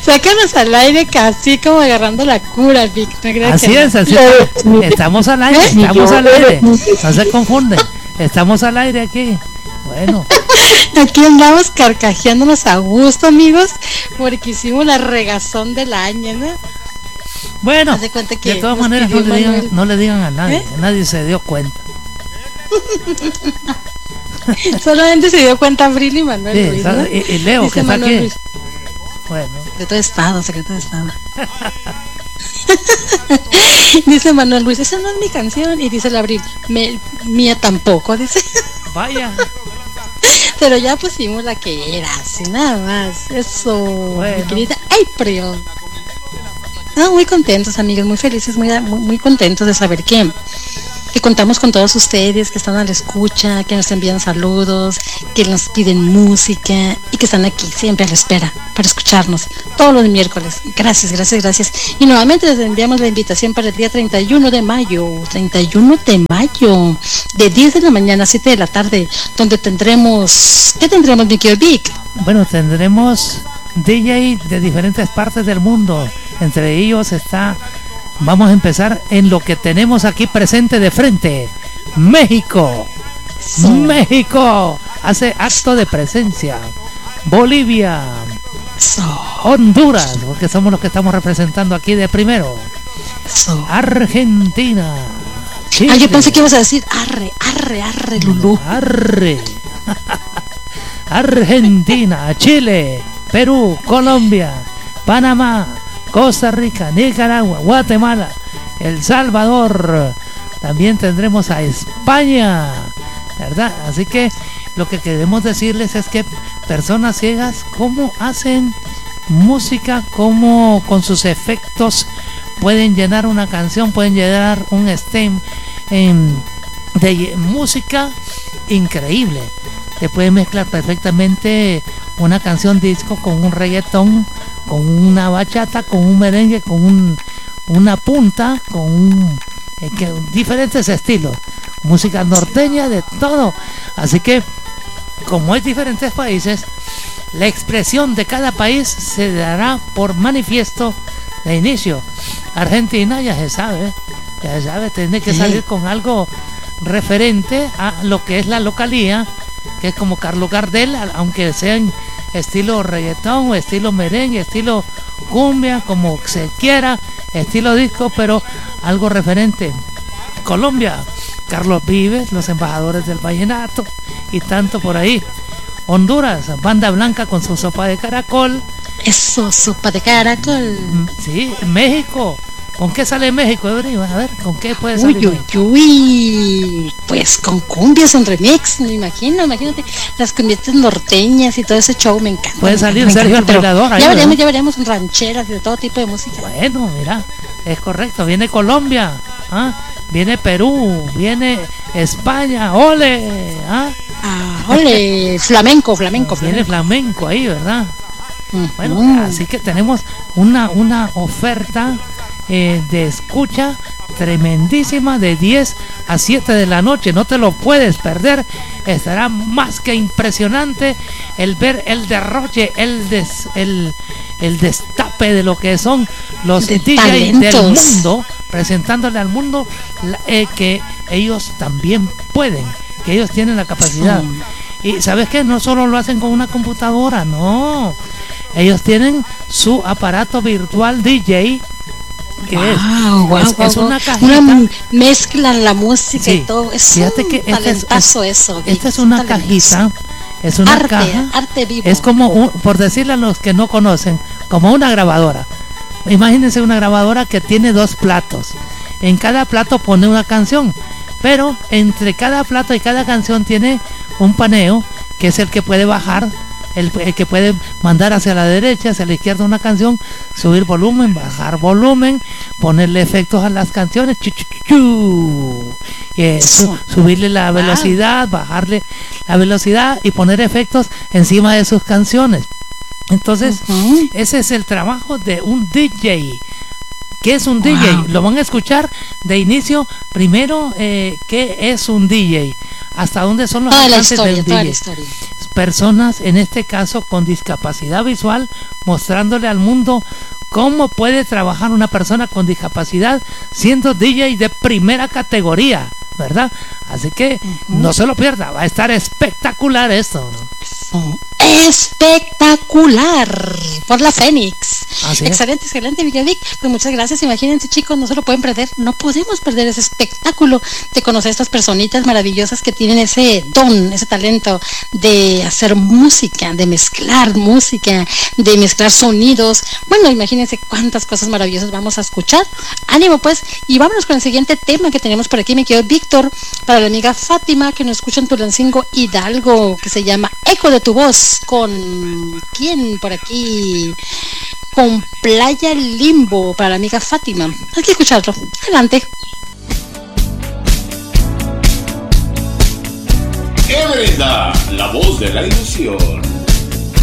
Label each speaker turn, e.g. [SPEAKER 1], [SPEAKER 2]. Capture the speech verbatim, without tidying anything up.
[SPEAKER 1] Sácanos al aire casi como agarrando la cura, Vic. ¿No
[SPEAKER 2] así
[SPEAKER 1] que
[SPEAKER 2] es,
[SPEAKER 1] no?
[SPEAKER 2] así es. Estamos al aire,
[SPEAKER 1] ¿Eh?
[SPEAKER 2] estamos al aire. No se confunden. Estamos al aire aquí. Bueno.
[SPEAKER 1] Aquí andamos carcajeándonos a gusto, amigos, porque hicimos la regazón del año, ¿no?
[SPEAKER 2] Bueno,
[SPEAKER 1] de, que
[SPEAKER 2] de todas maneras no le, digan, no le digan a nadie, ¿eh? Nadie se dio cuenta.
[SPEAKER 1] Solamente se dio cuenta Abril y Manuel
[SPEAKER 2] sí,
[SPEAKER 1] Ruiz, ¿no?
[SPEAKER 2] y, y Leo, dice que está Manuel aquí. Ruiz. Bueno.
[SPEAKER 1] Secretario de Estado, secretario de Estado. Dice Manuel Ruiz, esa no es mi canción. Y dice el Abril, me, mía tampoco, dice.
[SPEAKER 2] Vaya.
[SPEAKER 1] Pero ya pusimos la que era, así nada más. Eso, bueno. Mi querida April. No, muy contentos, amigos, muy felices, muy, muy, muy contentos de saber que, que contamos con todos ustedes, que están a la escucha, que nos envían saludos, que nos piden música y que están aquí siempre a la espera para escucharnos todos los miércoles. Gracias, gracias, gracias. Y nuevamente les enviamos la invitación para el día treinta y uno de mayo, treinta y uno de mayo, de diez de la mañana a siete de la tarde, donde tendremos, ¿qué tendremos, mi querido Vic?
[SPEAKER 2] Bueno, tendremos D J de diferentes partes del mundo. Entre ellos está, vamos a empezar en lo que tenemos aquí presente de frente, México. Sí. México hace acto de presencia. Bolivia, sí. Honduras, porque somos los que estamos representando aquí de primero. Sí. Argentina, Chile.
[SPEAKER 1] Ah, yo pensé que ibas a decir arre, arre, arre, Lulú.
[SPEAKER 2] Arre. Argentina, Chile, Perú, Colombia, Panamá, Costa Rica, Nicaragua, Guatemala, El Salvador. También tendremos a España, ¿verdad? Así que lo que queremos decirles es que personas ciegas, cómo hacen música, cómo con sus efectos pueden llenar una canción, pueden llenar un stem en, de música increíble. Se puede mezclar perfectamente una canción disco con un reggaetón, con una bachata, con un merengue, con un, una punta, con un, eh, que, diferentes estilos, música norteña, de todo. Así que como hay diferentes países, la expresión de cada país se dará por manifiesto de inicio. Argentina ya se sabe, ya se sabe, tiene que salir con algo referente a lo que es la localía, que es como Carlos Gardel, aunque sean estilo reggaetón o estilo merengue, estilo cumbia, como se quiera, estilo disco, pero algo referente. Colombia, Carlos Vives, los embajadores del vallenato y tanto por ahí. Honduras, Banda Blanca con su sopa de caracol.
[SPEAKER 1] Eso, sopa de caracol.
[SPEAKER 2] Sí, México. ¿Con qué sale México, Ebri? A ver, ¿con qué puede salir?
[SPEAKER 1] Uy, uy, uy. Pues con cumbias en remix, me imagino, imagínate, las cumbias norteñas y todo ese show, me encanta.
[SPEAKER 2] Puede salir Sergio el Bailador.
[SPEAKER 1] Ya veremos, ya veremos rancheras de todo tipo de música.
[SPEAKER 2] Bueno, mira, es correcto. Viene Colombia, ¿ah? Viene Perú, viene España, ole, ¿ah?
[SPEAKER 1] Ah, ole, flamenco, flamenco,
[SPEAKER 2] viene
[SPEAKER 1] flamenco.
[SPEAKER 2] flamenco ahí, ¿verdad? Uh-huh. Bueno, así que tenemos una, una oferta Eh, de escucha tremendísima de diez a siete de la noche. No te lo puedes perder. Estará más que impresionante el ver el derroche, el des, el, el destape de lo que son los
[SPEAKER 1] de
[SPEAKER 2] D Js del mundo, presentándole al mundo la, eh, que ellos también pueden, que ellos tienen la capacidad. Sí. Y sabes que no solo lo hacen con una computadora, no, ellos tienen su aparato virtual D J, que wow, es,
[SPEAKER 1] wow,
[SPEAKER 2] es,
[SPEAKER 1] wow,
[SPEAKER 2] es una cajita.
[SPEAKER 1] Una mezclan la música, sí, y todo. Es
[SPEAKER 2] fíjate
[SPEAKER 1] un
[SPEAKER 2] que
[SPEAKER 1] talentazo
[SPEAKER 2] es,
[SPEAKER 1] eso.
[SPEAKER 2] Esta es una cajita, es una
[SPEAKER 1] arte,
[SPEAKER 2] caja,
[SPEAKER 1] arte vivo.
[SPEAKER 2] Es como, un, por decirle a los que no conocen, como una grabadora. Imagínense una grabadora que tiene dos platos. En cada plato pone una canción, pero entre cada plato y cada canción tiene un paneo, que es el que puede bajar, El, el que puede mandar hacia la derecha, hacia la izquierda una canción, subir volumen, bajar volumen, ponerle efectos a las canciones, chu, chu, chu, eh, su, subirle la velocidad, bajarle la velocidad y poner efectos encima de sus canciones. Entonces, uh-huh. ese es el trabajo de un D J. ¿Qué es un wow. D J? Lo van a escuchar de inicio. Primero, eh, ¿qué es un D J? ¿Hasta dónde son los
[SPEAKER 1] toda
[SPEAKER 2] alcances
[SPEAKER 1] la historia,
[SPEAKER 2] del
[SPEAKER 1] toda
[SPEAKER 2] D J?
[SPEAKER 1] La historia.
[SPEAKER 2] personas, en este caso con discapacidad visual, mostrándole al mundo cómo puede trabajar una persona con discapacidad siendo D J de primera categoría, ¿verdad? Así que uh-huh. no se lo pierda, va a estar espectacular esto, ¿no?
[SPEAKER 1] Espectacular por la Fénix.
[SPEAKER 2] Así
[SPEAKER 1] excelente, es. excelente, Miguel Vic. Pues muchas gracias. Imagínense, chicos, no se lo pueden perder. No podemos perder ese espectáculo de conocer a estas personitas maravillosas que tienen ese don, ese talento de hacer música, de mezclar música, de mezclar sonidos. Bueno, imagínense cuántas cosas maravillosas vamos a escuchar. Ánimo, pues, y vámonos con el siguiente tema que tenemos por aquí. Me quedo Víctor, para la amiga Fátima, que nos escucha en Tulancingo Hidalgo, que se llama Eco de tu voz, con ¿quién por aquí? Con Playa Limbo, para la amiga Fátima. Hay que escucharlo. Adelante.
[SPEAKER 3] Everenda, la voz de la ilusión.